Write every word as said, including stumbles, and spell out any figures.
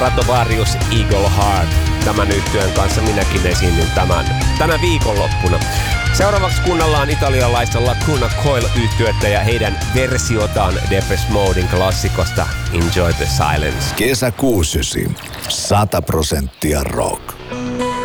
Stratovarius Eagle Heart. Tämän yhtyeen kanssa minäkin esiinnyn tämän tänä viikonloppuna. Seuraavaksi kuunnellaan italialaista Lacuna Coil-yhtyettä ja heidän versiotaan Depeche Moden klassikosta Enjoy the Silence. Kesä kuusi sata prosenttia rock.